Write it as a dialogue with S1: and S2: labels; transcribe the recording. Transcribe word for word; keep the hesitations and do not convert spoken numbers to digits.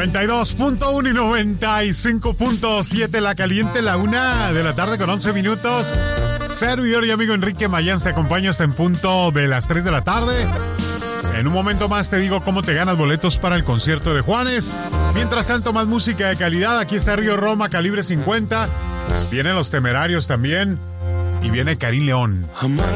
S1: noventa y dos punto uno y noventa y cinco punto siete La Caliente, la una de la tarde con once minutos. Servidor y amigo Enrique Mayán te acompaña hasta en punto de las tres de la tarde. En un momento más te digo cómo te ganas boletos para el concierto de Juanes. Mientras tanto, más música de calidad. Aquí está Río Roma, Calibre cincuenta. Vienen Los Temerarios también. Y viene Karim León.